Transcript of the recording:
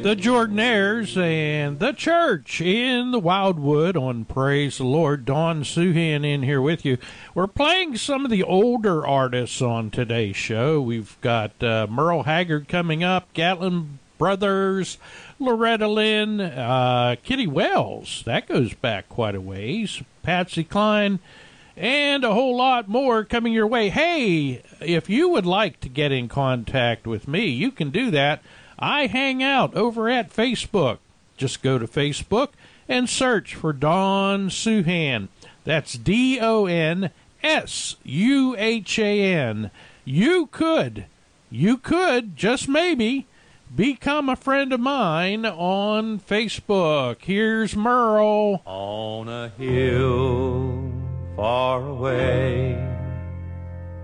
the Jordanaires and the church in the Wildwood on Praise the Lord. Don Suhan in here with you. We're playing some of the older artists on today's show. We've got Merle Haggard coming up, Gatlin Brothers, Loretta Lynn, Kitty Wells. That goes back quite a ways. Patsy Cline, and a whole lot more coming your way. Hey, if you would like to get in contact with me, you can do that. I hang out over at Facebook. Just go to Facebook and search for Don Suhan. That's DonSuhan. You could, just maybe, become a friend of mine on Facebook. Here's Merle. On a hill far away,